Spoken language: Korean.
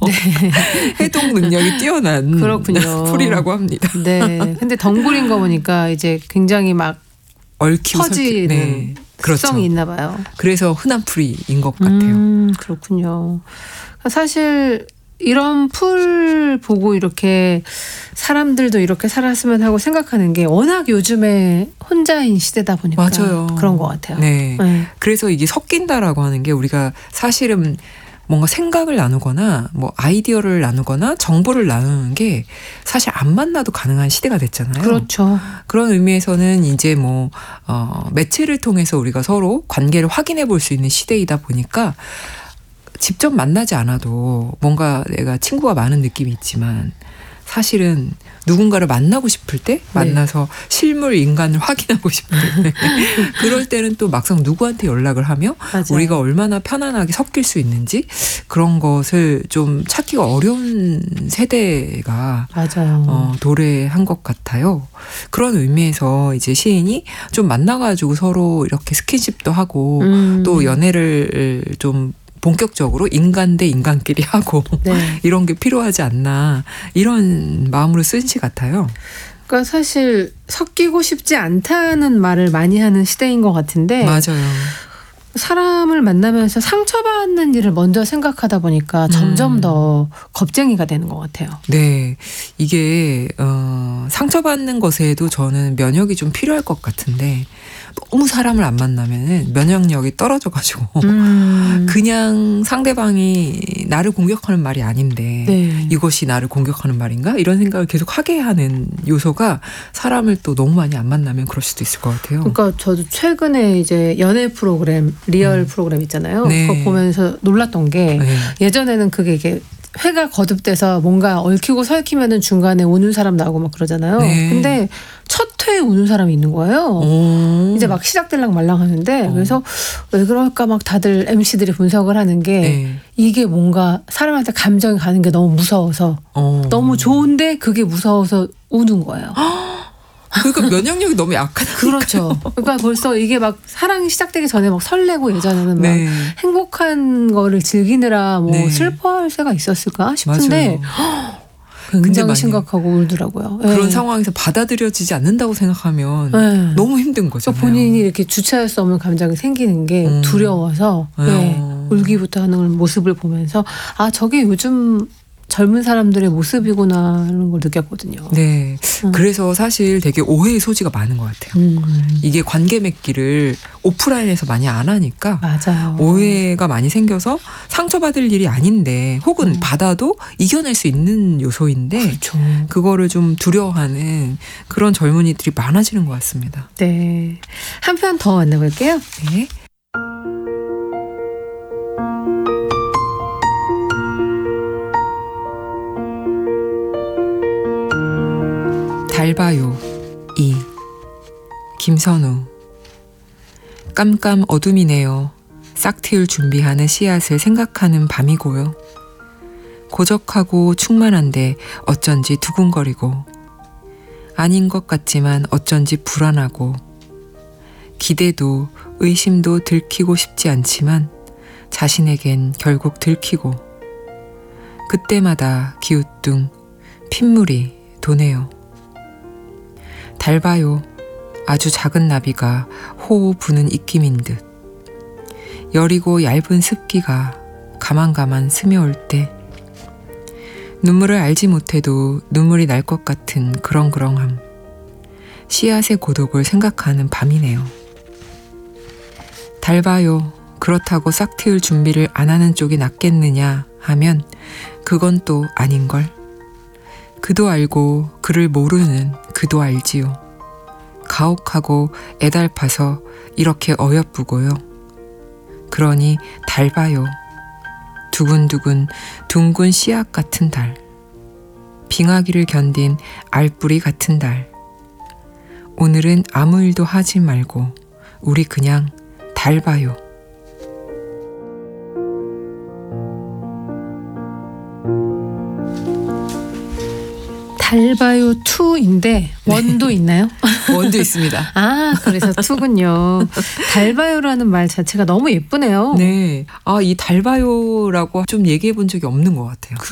해독 능력이 뛰어난 그렇군요. 풀이라고 합니다. 네. 근데 덩굴인 거 보니까 이제 굉장히 막 얽히고 퍼지는 네. 특성이 그렇죠. 있나 봐요. 그래서 흔한 풀이인 것 같아요. 그렇군요. 사실 이런 풀 보고 이렇게 사람들도 이렇게 살았으면 하고 생각하는 게 워낙 요즘에 혼자인 시대다 보니까 맞아요. 그런 것 같아요. 네. 그래서 이게 섞인다라고 하는 게 우리가 사실은 뭔가 생각을 나누거나 뭐 아이디어를 나누거나 정보를 나누는 게 사실 안 만나도 가능한 시대가 됐잖아요. 그렇죠. 그런 의미에서는 이제 뭐 매체를 통해서 우리가 서로 관계를 확인해 볼 수 있는 시대이다 보니까 직접 만나지 않아도 뭔가 내가 친구가 많은 느낌이 있지만 사실은 누군가를 만나고 싶을 때 만나서 실물 인간을 확인하고 싶을 때 그럴 때는 또 막상 누구한테 연락을 하며 맞아요. 우리가 얼마나 편안하게 섞일 수 있는지 그런 것을 좀 찾기가 어려운 세대가 맞아요. 도래한 것 같아요. 그런 의미에서 이제 시인이 좀 만나가지고 서로 이렇게 스킨십도 하고 또 연애를 좀 본격적으로 인간 대 인간끼리 하고 네. 이런 게 필요하지 않나 이런 마음으로 쓴 시 같아요. 그러니까 사실 섞이고 싶지 않다는 말을 많이 하는 시대인 것 같은데 맞아요. 사람을 만나면서 상처받는 일을 먼저 생각하다 보니까 점점 더 겁쟁이가 되는 것 같아요. 네. 이게 상처받는 것에도 저는 면역이 좀 필요할 것 같은데 너무 사람을 안 만나면은 면역력이 떨어져가지고 그냥 상대방이 나를 공격하는 말이 아닌데 네. 이것이 나를 공격하는 말인가? 이런 생각을 계속 하게 하는 요소가 사람을 또 너무 많이 안 만나면 그럴 수도 있을 것 같아요. 그러니까 저도 최근에 이제 연애 프로그램, 리얼 프로그램 있잖아요. 네. 그거 보면서 놀랐던 게 네. 예전에는 그게 이게 회가 거듭돼서 뭔가 얽히고 설키면은 중간에 우는 사람 나오고 막 그러잖아요. 네. 근데 첫 회에 우는 사람이 있는 거예요. 이제 막 시작될랑 말랑 하는데 그래서 왜 그럴까 막 다들 MC들이 분석을 하는 게 네. 이게 뭔가 사람한테 감정이 가는 게 너무 무서워서 너무 좋은데 그게 무서워서 우는 거예요. 그러니까 면역력이 너무 약하다. 그렇죠. 그러니까 벌써 이게 막 사랑이 시작되기 전에 막 설레고 예전에는 막 네. 행복한 거를 즐기느라 뭐 네. 슬퍼할 새가 있었을까 싶은데 근데 굉장히 만약 심각하고 울더라고요. 그런 네. 상황에서 받아들여지지 않는다고 생각하면 네. 너무 힘든 거잖아요. 본인이 이렇게 주체할 수 없는 감정이 생기는 게 두려워서 네. 울기부터 하는 모습을 보면서 아 저게 요즘 젊은 사람들의 모습이구나 하는 걸 느꼈거든요. 네. 그래서 사실 되게 오해의 소지가 많은 것 같아요. 이게 관계 맺기를 오프라인에서 많이 안 하니까 맞아요. 오해가 많이 생겨서 상처받을 일이 아닌데 혹은 받아도 이겨낼 수 있는 요소인데 그렇죠. 그거를 좀 두려워하는 그런 젊은이들이 많아지는 것 같습니다. 네. 한 편 더 만나볼게요. 네. 달 봐요. 2. 김선우. 깜깜 어둠이네요. 싹트일 준비하는 씨앗을 생각하는 밤이고요. 고적하고 충만한데 어쩐지 두근거리고 아닌 것 같지만 어쩐지 불안하고 기대도 의심도 들키고 싶지 않지만 자신에겐 결국 들키고 그때마다 기우뚱 핏물이 도네요. 달 봐요. 아주 작은 나비가 호호 부는 입김인 듯 여리고 얇은 습기가 가만가만 스며올 때 눈물을 알지 못해도 눈물이 날 것 같은 그렁그렁함 씨앗의 고독을 생각하는 밤이네요. 달 봐요. 그렇다고 싹 트일 준비를 안 하는 쪽이 낫겠느냐 하면 그건 또 아닌걸. 그도 알고 그를 모르는 그도 알지요. 가혹하고 애달파서 이렇게 어여쁘고요. 그러니 달 봐요. 두근두근 둥근 씨앗 같은 달. 빙하기를 견딘 알뿌리 같은 달. 오늘은 아무 일도 하지 말고 우리 그냥 달 봐요. 달 봐요 2인데 원도 있나요? 원도 있습니다. 아 그래서 2군요. 달 봐요라는 말 자체가 너무 예쁘네요. 네. 이 달 봐요라고 좀 얘기해 본 적이 없는 것 같아요.